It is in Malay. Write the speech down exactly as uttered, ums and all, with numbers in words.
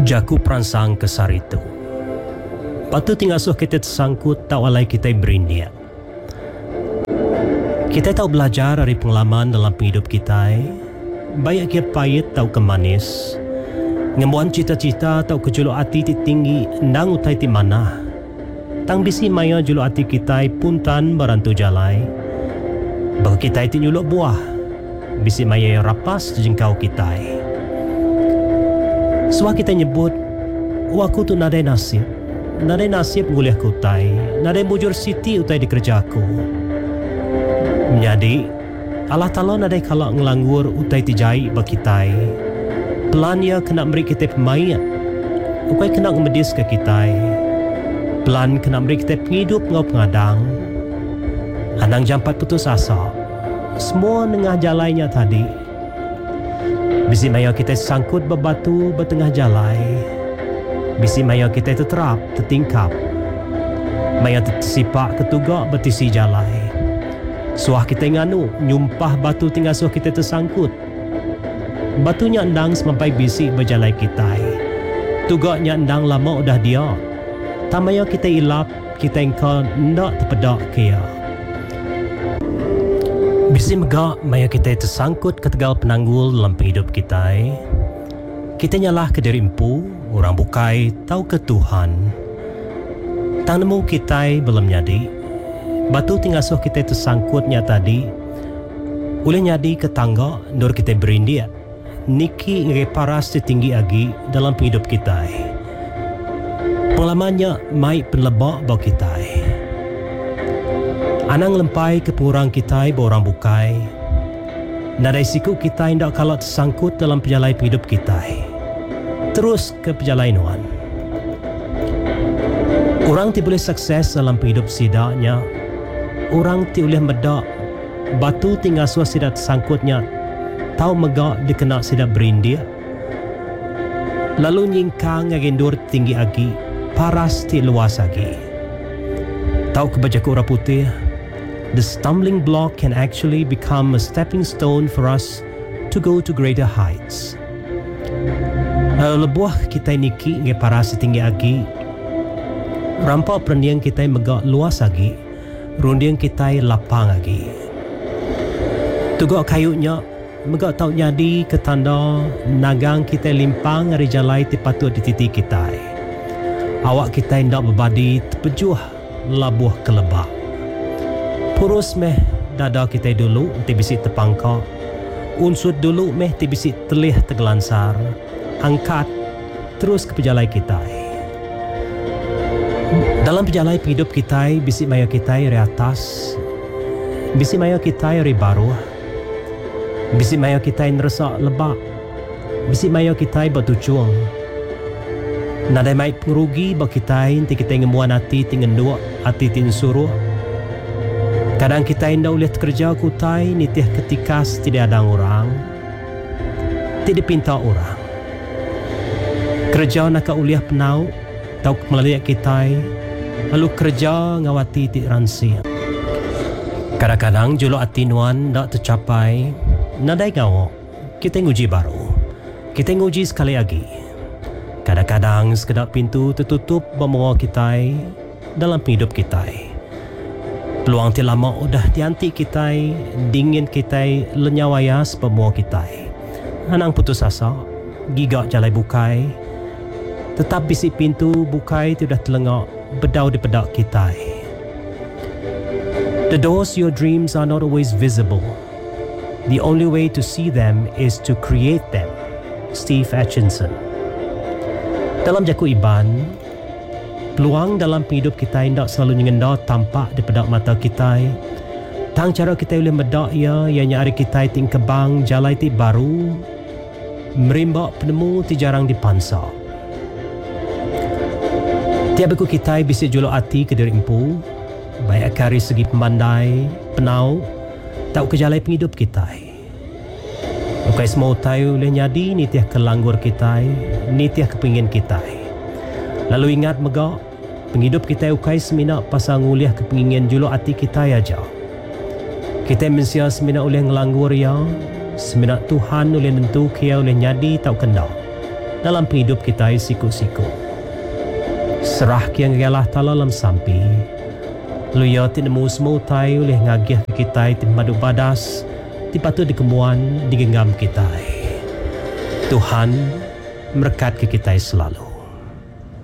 Jaku perangsang kesar itu. Patu tinggal suh kita tersangkut tak walai kita berindia. Kita tahu belajar dari pengalaman dalam hidup kita. Banyak kia pahit tahu kemanis. Ngembuan cita-cita tahu kejuluk hati ti tinggi nang utai ti mana. Tang bisi maya juluk hati kita puntan barantu jalai. Bagi kita ti nyuluk buah. Bisi maya yang rapas jengkau kita. Suah kita nyebut, waku tu nadai nasib. Nadai nasib nguliah kutai. Nadai bujur siti utai di kerjaku. Menjadi, Allah Ta'ala nadai kalak ngelanggur utai tijai bakitai. Pelan ia kena beri kita pemain. Ukai kena ngemedis ke kita. Pelan kena beri kita penghidup ngau pengadang. Anang jampat putus asa. Semua nengah jalainya tadi. Bisi maya kita sangkut berbatu bertengah jalai. Bisi maya kita terterap, tertingkap. Maya tersipak ketugak bertisi jalai. Suah kita nganu, nyumpah batu tinggal suah kita tersangkut. Batunya endang semampai bisi berjalai kita. Tugaknya endang lama udah dia. Tamaya kita ilap, kita engkau ndak terpedak kia. Bisi megak maya kita tersangkut ke tegal penanggul dalam hidup kita. Kita nyalah ke diri empu, orang bukai, tahu ke Tuhan. Tang nemu kita belum nyadi. Batu tinggal suh kita tersangkutnya tadi. Boleh nyadi ke tangga, nur kita berindia. Niki ngeparas setinggi agi dalam hidup kita. Pengalamannya mai penlebak bau kita. Anang lempai ke pengurang kita borang bukai. Nadai siku kita hendak kalau tersangkut dalam perjalanan hidup kita. Terus ke perjalanan. Orang ti boleh sukses dalam hidup sidaknya. Orang ti boleh medak. Batu tinggal suah sidak tersangkutnya. Tahu megak dikena sidak berindia. Lalu nyingkang ngagendur tinggi agi. Paras ti luas agi. Tahu kebajaku orang putih. The stumbling block can actually become a stepping stone for us to go to greater heights. Uh, lebuah kita niki nge para setinggi agi. Rampak perendiang kita megak luas lagi. Rundiang kita lapang lagi. Tugak kayunya megak tau jadi ketanda nagang kita limpang dari jalai tipatut di titik kita. Awak kita hendak berbadi terpejuh labuh kelebak. Purus meh dada kita dulu ti bisi terpangkak. Unsur dulu meh ti bisi telih tergelansar. Angkat terus ke perjalanan kita. Dalam perjalanan hidup kita, bisi maya kita dari atas. Bisi maya kita dari baru. Bisi maya kita yang resak lebak. Bisi maya kita bertujuan. Nadai mai pengerugi bagi kita ti kita ngemuan hati tingan dua hati tin suruh. Kadang kita hendak boleh kerja kutai nitiah ketika tidak ada orang. Tidak pinta orang. Kerja nak uliah penau. Tahu melalui kita. Lalu kerja ngawati ti ransi. Kadang-kadang juluk hati nuan tak tercapai. Nadai ngawak. Kita nguji baru. Kita nguji sekali lagi. Kadang-kadang sekedar pintu tertutup membawa kita dalam hidup kita. Peluang ti lama udah dianti kita, dingin kita, lenyawayas pemua kita. Anang putus asa, gigak jalai bukai. Tetap bisi pintu bukai ti udah telengak, bedau di pedak kita. The doors to your dreams are not always visible. The only way to see them is to create them. Steve Atchison. Dalam Jaku Iban, peluang dalam hidup kita hendak selalu nyengenda tampak di pedak mata kita. Tang cara kita boleh medak ia ianya hari kita ting kebang jalai ti baru merimbak penemu ti jarang dipansa. Tiap aku kita bisa juluk hati ke diri empu, baik dari segi pemandai, penau, tak ke jalai penghidup kita. Bukai semua tahu boleh nyadi nitiah kelanggur kita, nitiah kepingin kita. Lalu ingat megak, penghidup kita ukai semina pasal nguliah kepingin juluk hati kita aja. Kita mensia semina oleh ngelanggur ya, semina Tuhan oleh nentu kia oleh nyadi tau kendak. dalam penghidup kita siku-siku. Serah kiang Allah Ta'ala dalam sampi. Luya tinemu semua utai oleh ngagih ke kita ti madu badas, ti patut dikemuan digenggam kita. Tuhan berkat ke kita selalu.